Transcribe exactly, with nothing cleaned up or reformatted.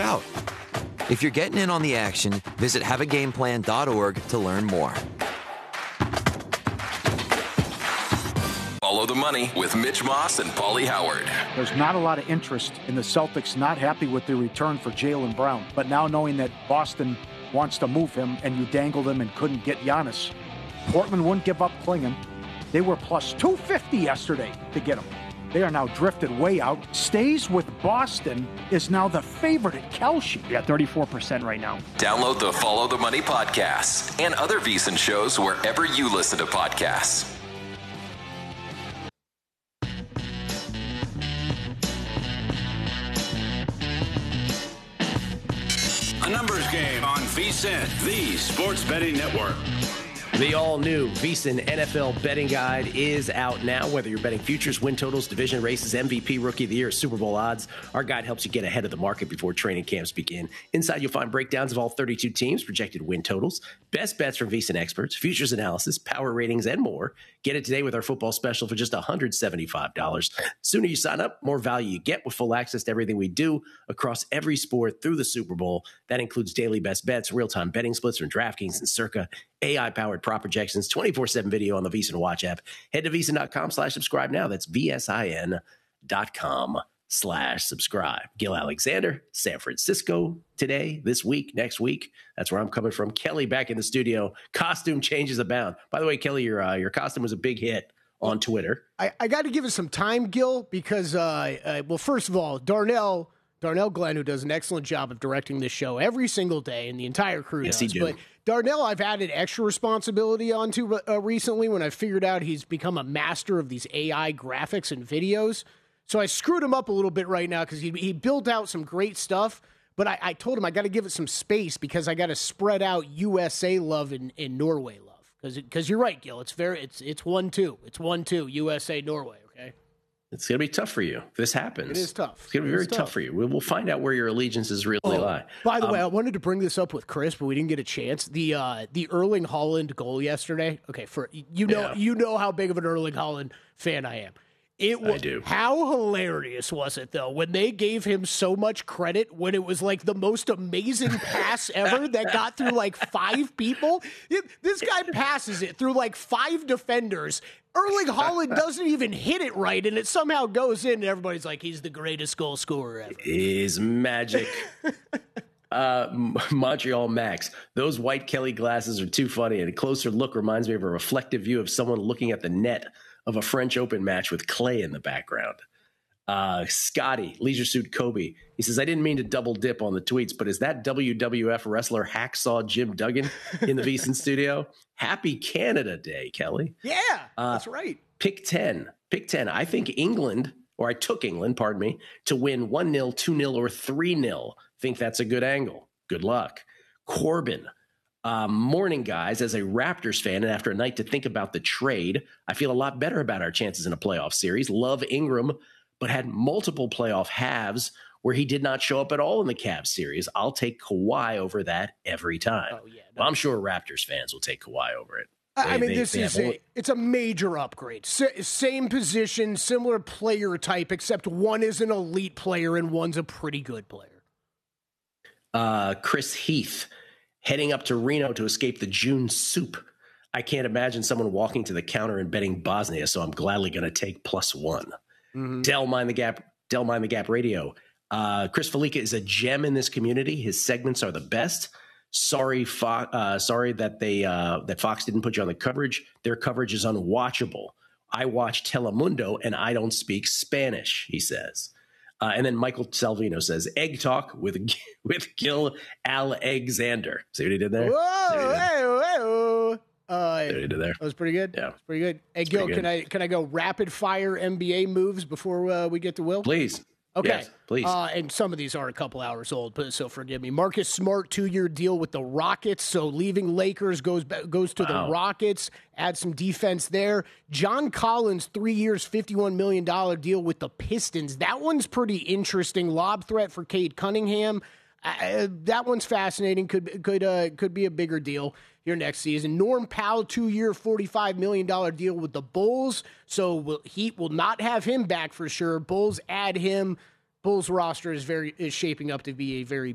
out. If you're getting in on the action, visit have a game plan dot org to learn more. Follow the Money with Mitch Moss and Paulie Howard. There's not a lot of interest in the Celtics not happy with the return for Jaylen Brown. But now knowing that Boston wants to move him and you dangled him and couldn't get Giannis, Portland wouldn't give up Klingon. They were plus two fifty yesterday to get him. They are now drifted way out. Stays with Boston, is now the favorite at Kalshi. Yeah, thirty-four percent right now. Download the Follow the Money podcast and other VSiN shows wherever you listen to podcasts. A numbers game on VSiN, the sports betting network. The all-new VSiN N F L betting guide is out now. Whether you're betting futures, win totals, division races, M V P, Rookie of the Year, Super Bowl odds, our guide helps you get ahead of the market before training camps begin. Inside, you'll find breakdowns of all thirty-two teams, projected win totals, best bets from VSiN experts, futures analysis, power ratings, and more. Get it today with our football special for just one hundred seventy-five dollars. Sooner you sign up, more value you get with full access to everything we do across every sport through the Super Bowl. That includes daily best bets, real-time betting splits from DraftKings and Circa, A I-powered prop projections, twenty-four seven video on the VSiN Watch app. Head to VSiN.com slash subscribe now. That's V-S-I-N dot com slash subscribe. Gil Alexander, San Francisco today, this week, next week. That's where I'm coming from. Kelly back in the studio. Costume changes abound. By the way, Kelly, your uh, your costume was a big hit on Twitter. I, I got to give it some time, Gil, because, uh, uh, well, first of all, Darnell... Darnell Glenn, who does an excellent job of directing this show every single day, and the entire crew yes, does. He do. But Darnell, I've added extra responsibility onto uh, recently when I figured out he's become a master of these A I graphics and videos. So I screwed him up a little bit right now because he, he built out some great stuff. But I, I told him I got to give it some space because I got to spread out U S A love and, and Norway love. Because because you're right, Gil. It's very it's it's one two. It's one two U S A Norway. Okay. It's going to be tough for you if this happens. It is tough. It's going to be very tough. tough for you. We'll find out where your allegiances really oh, lie. By the um, way, I wanted to bring this up with Chris, but we didn't get a chance. The uh, the Erling Haaland goal yesterday. Okay, for you know yeah. you know how big of an Erling Haaland fan I am. It was, I do. How hilarious was it, though, when they gave him so much credit when it was like the most amazing pass ever that got through like five people? This guy passes it through like five defenders. Erling Haaland doesn't even hit it right, and it somehow goes in, and everybody's like, he's the greatest goal scorer ever. Is magic. uh, Montreal Max. Those white Kelly glasses are too funny, and a closer look reminds me of a reflective view of someone looking at the net of a French Open match with clay in the background. Uh, Scotty, Leisure Suit Kobe. He says, I didn't mean to double dip on the tweets, but is that W W F wrestler Hacksaw Jim Duggan in the VSiN studio? Happy Canada Day, Kelly. Yeah, uh, that's right. Pick ten. Pick ten. I think England, or I took England, pardon me, to win one nil, two nil, or three nil. Think that's a good angle. Good luck. Corbin. Um, morning, guys. As a Raptors fan, and after a night to think about the trade, I feel a lot better about our chances in a playoff series. Love Ingram, but had multiple playoff halves where he did not show up at all in the Cavs series. I'll take Kawhi over that every time. Oh, yeah, no. Well, I'm sure Raptors fans will take Kawhi over it. They, I mean, they, this they is have, a, it's a major upgrade. S- same position, similar player type, except one is an elite player and one's a pretty good player. Uh, Chris Heath. Heading up to Reno to escape the June soup. I can't imagine someone walking to the counter and betting Bosnia, so I'm gladly going to take plus one. Mm-hmm. Del Mind the Gap, Del Mind the Gap Radio. Uh, Chris Felica is a gem in this community. His segments are the best. Sorry, Fo- uh, sorry that they uh, that Fox didn't put you on the coverage. Their coverage is unwatchable. I watch Telemundo and I don't speak Spanish, he says. Uh, and then Michael Salvino says, egg talk with with Gil Alexander. See what he did there? Whoa, See what he did? hey, hey, uh, See what he did there? That was pretty good. Yeah. That was pretty good. Hey, Gil, good. can I can I go rapid fire N B A moves before uh, we get to Will? Please. Okay. Yes, please. Uh, and some of these are a couple hours old, but so forgive me. Marcus Smart, two-year deal with the Rockets. So leaving Lakers goes goes to Wow. the Rockets. Add some defense there. John Collins, three years, fifty-one million dollars deal with the Pistons. That one's pretty interesting. Lob threat for Cade Cunningham. Uh, that one's fascinating. Could could uh, could be a bigger deal here next season. Norm Powell, two-year, forty-five million dollars deal with the Bulls. So will, Heat will not have him back for sure. Bulls add him. Bulls roster is very is shaping up to be a very